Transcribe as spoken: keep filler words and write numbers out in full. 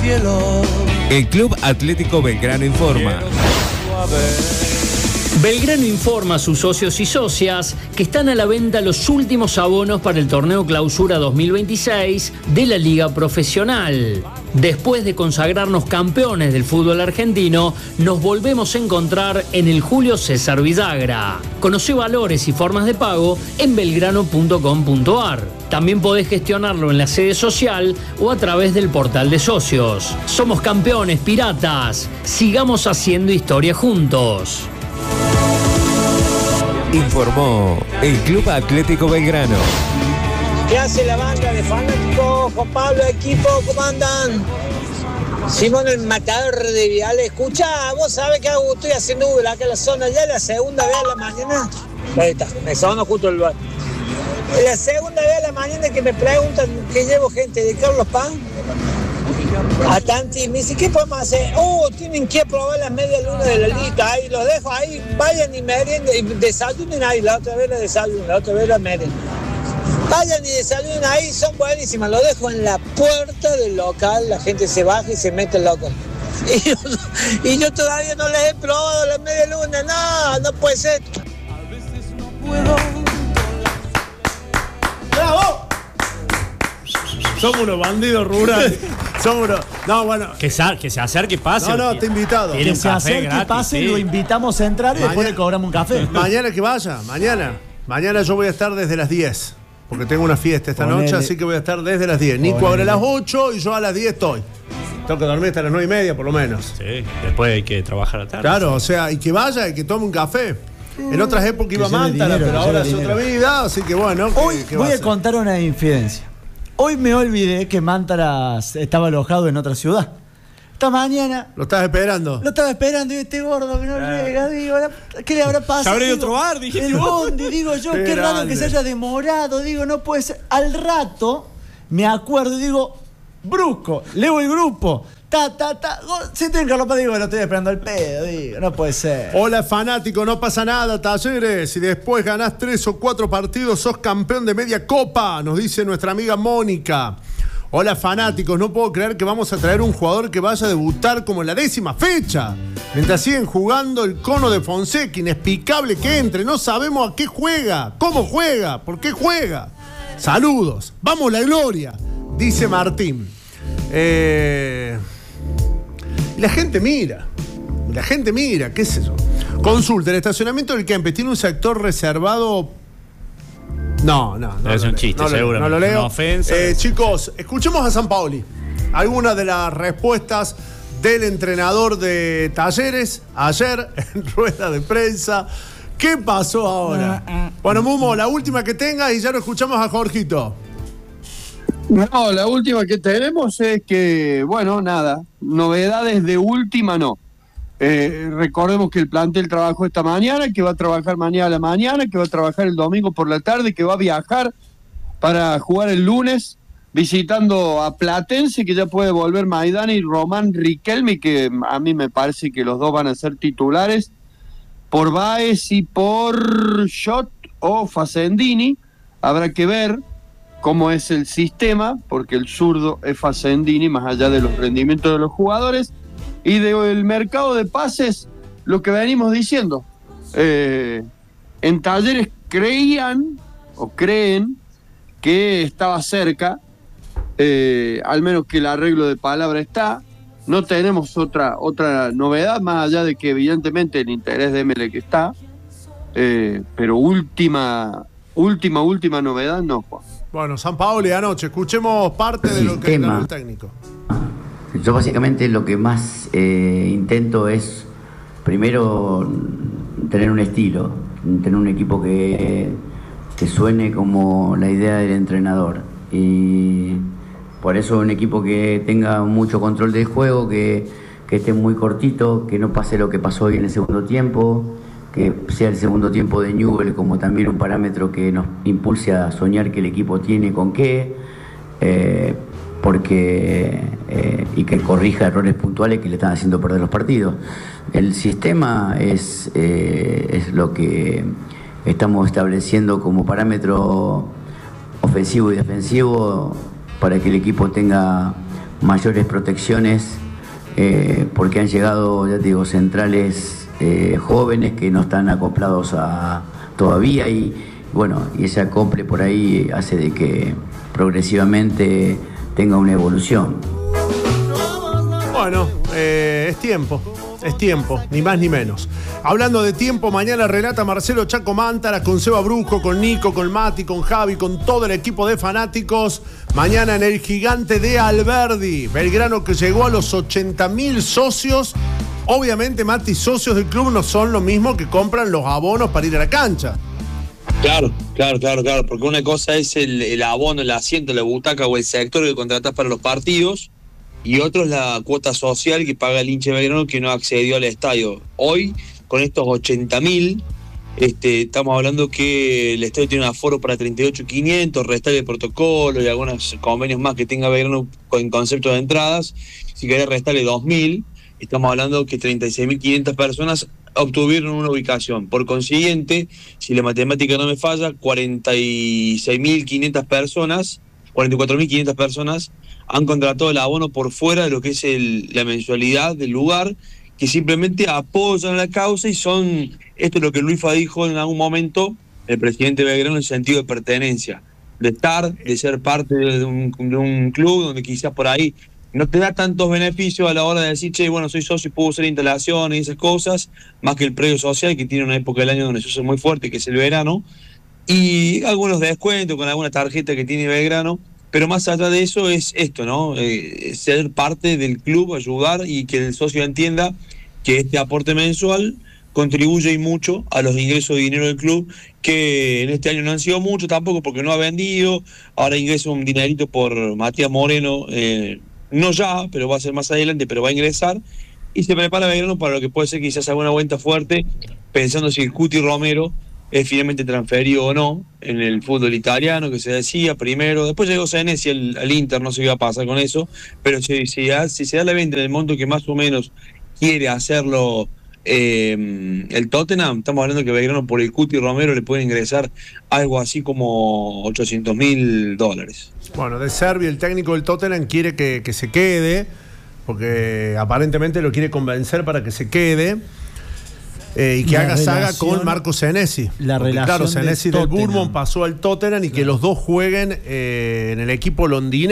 cielo. El Club Atlético Belgrano informa. Belgrano informa a sus socios y socias que están a la venta los últimos abonos para el torneo Clausura dos mil veintiséis de la Liga Profesional. Después de consagrarnos campeones del fútbol argentino, nos volvemos a encontrar en el Julio César Villagra. Conoce valores y formas de pago en belgrano punto com punto ar. También podés gestionarlo en la sede social o a través del portal de socios. Somos campeones, piratas. Sigamos haciendo historia juntos. Informó el Club Atlético Belgrano. ¿Qué hace la banda de fanáticos? Juan Pablo, equipo, ¿cómo andan? Simón, el matador de Viales. Escucha, vos sabés que hago, estoy haciendo Uber acá en la zona, ya la segunda vez a la mañana. Ahí está, me sonó justo el bar. La segunda vez a la mañana que me preguntan que llevo gente de Carlos Pan a Tanti, me dice, ¿qué podemos hacer? Oh, tienen que probar las medias lunas de la lista, ahí los dejo ahí, vayan y merienden, y desayunen ahí, la otra vez la desayunen, la otra vez la merienden. Vayan y desayunen ahí, son buenísimas, lo dejo en la puerta del local, la gente se baja y se mete al local. Y yo, y yo todavía no les he probado las medias lunas, no, no puede ser. A veces no puedo. ¡Bravo! Somos unos bandidos rurales. Somos unos... No, bueno. Que se, que se acerque y pase. No, no, está invitado. Tiene Que un se café acerque y gratis, pase, sí. lo invitamos a entrar y Mañana- después le cobramos un café. Mañana que vaya, mañana. Mañana yo voy a estar desde las diez. Porque tengo una fiesta esta Ponele. noche, así que voy a estar desde las diez. Nico abre a las ocho y yo a las diez estoy. Tengo que dormir hasta las nueve y media, por lo menos. Sí, después hay que trabajar a la tarde. Claro, o sea, y que vaya y que tome un café. En otras épocas iba a lleve Mántara, dinero, pero que ahora lleve es otra dinero. vida, así que bueno. ¿qué- Hoy qué va voy a hacer? contar una infidencia. Hoy me olvidé que Mántara estaba alojado en otra ciudad. Esta mañana ¿Lo estás esperando? lo estaba esperando y este gordo que no llega, digo, la- ¿qué le habrá pasado? Se habrá ido a Digo, otro bar, dije. El bondi, digo yo, Qué qué raro grande. que se haya demorado, digo, no puede ser. Al rato me acuerdo y digo, brusco, leo el grupo, ta, ta, ta, go- si estoy en Carlos Paz, digo, lo estoy esperando al pedo, digo, no puede ser. Hola fanático, no pasa nada, Talleres. Si después ganás tres o cuatro partidos, sos campeón de media copa, nos dice nuestra amiga Mónica. Hola fanáticos, no puedo creer que vamos a traer un jugador que vaya a debutar como en la décima fecha. Mientras siguen jugando el cono de Fonseca, inexplicable que entre, no sabemos a qué juega, cómo juega, por qué juega. Saludos, vamos la gloria, dice Martín. Eh... Y la gente mira, la gente mira, qué es eso. Consulta, el estacionamiento del Kempes tiene un sector reservado. No, no, no. Es lo un leo, chiste, no lo- seguramente. No lo leo. Una ofensa. Eh, chicos, escuchemos a Sampaoli. Algunas de las respuestas del entrenador de Talleres ayer en rueda de prensa. ¿Qué pasó ahora? Bueno, Mumo, la última que tengas y ya lo escuchamos a Jorgito. No, la última que tenemos es que, bueno, nada, novedades de última no. Eh, recordemos que el plantel trabajó esta mañana, que va a trabajar mañana a la mañana, que va a trabajar el domingo por la tarde, que va a viajar para jugar el lunes visitando a Platense, que ya puede volver Maidana y Román Riquelme, que a mí me parece que los dos van a ser titulares, por Baez y por Schott o Facendini. Habrá que ver cómo es el sistema, porque el zurdo es Facendini, más allá de los rendimientos de los jugadores. Y del mercado de pases, lo que venimos diciendo. Eh, en Talleres creían, o creen, que estaba cerca, eh, al menos que el arreglo de palabra está. No tenemos otra, otra novedad, más allá de que evidentemente el interés de Emelec está. Eh, pero última, última, última novedad no, Juan. Bueno, Sampaoli anoche, escuchemos parte de lo que Sistema. ganó el técnico. Yo básicamente lo que más eh, intento es, primero, tener un estilo, tener un equipo que, que suene como la idea del entrenador. Y por eso un equipo que tenga mucho control del juego, que, que esté muy cortito, que no pase lo que pasó hoy en el segundo tiempo, que sea el segundo tiempo de Newell como también un parámetro que nos impulse a soñar que el equipo tiene con qué. Eh, porque eh, y que corrija errores puntuales que le están haciendo perder los partidos. El sistema es, eh, es lo que estamos estableciendo como parámetro ofensivo y defensivo para que el equipo tenga mayores protecciones, eh, porque han llegado, ya te digo, centrales eh, jóvenes que no están acoplados a todavía y bueno, y ese acople por ahí hace de que progresivamente tenga una evolución. Bueno, eh, es tiempo, es tiempo, ni más ni menos. Hablando de tiempo, mañana relata Marcelo Chaco Mántara con Seba Brusco, con Nico, con Mati, con Javi, con todo el equipo de fanáticos. Mañana en el Gigante de Alberdi, Belgrano que llegó a los ochenta mil socios. Obviamente, Mati, socios del club no son lo mismo que compran los abonos para ir a la cancha. Claro, claro, claro, claro, porque una cosa es el, el abono, el asiento, la butaca o el sector que contratás para los partidos, y otro es la cuota social que paga el hincha de Belgrano que no accedió al estadio. Hoy, con estos ochenta mil, este, estamos hablando que el estadio tiene un aforo para treinta y ocho mil quinientos, restarle el protocolo y algunos convenios más que tenga Belgrano con concepto de entradas. Si querés restarle dos mil, estamos hablando que treinta y seis mil quinientas personas obtuvieron una ubicación. Por consiguiente, si la matemática no me falla, cuarenta y seis mil quinientas personas, cuarenta y cuatro mil quinientas personas han contratado el abono por fuera de lo que es el, la mensualidad del lugar, que simplemente apoyan la causa y son, esto es lo que Luifa dijo en algún momento, el presidente Belgrano, en el sentido de pertenencia, de estar, de ser parte de un, de un club donde quizás por ahí no te da tantos beneficios a la hora de decir, che, bueno, soy socio y puedo hacer instalaciones y esas cosas, más que el predio social, que tiene una época del año donde eso es muy fuerte, que es el verano, y algunos descuentos con alguna tarjeta que tiene Belgrano, pero más allá de eso es esto, ¿no? Eh, ser parte del club, ayudar y que el socio entienda que este aporte mensual contribuye y mucho a los ingresos de dinero del club, que en este año no han sido mucho tampoco porque no ha vendido, ahora ingresa un dinerito por Matías Moreno, eh, no ya, pero va a ser más adelante, pero va a ingresar, y se prepara Belgrano para lo que puede ser quizás alguna vuelta fuerte, pensando si el Cuti Romero es finalmente transferido o no en el fútbol italiano, que se decía primero, después llegó Senesi al, al Inter, no sé qué va a pasar con eso, pero si, si, si se da la venta en el monto que más o menos quiere hacerlo eh, el Tottenham, estamos hablando que Belgrano por el Cuti Romero le puede ingresar algo así como ochocientos mil dólares. Bueno, De Zerbi, el técnico del Tottenham, quiere que, que se quede, porque aparentemente lo quiere convencer para que se quede. Eh, y que la haga relación, saga con Marco Senesi. La porque, relación claro, Senesi de del Tottenham. Bournemouth pasó al Tottenham y claro, que los dos jueguen eh, en el equipo londinense.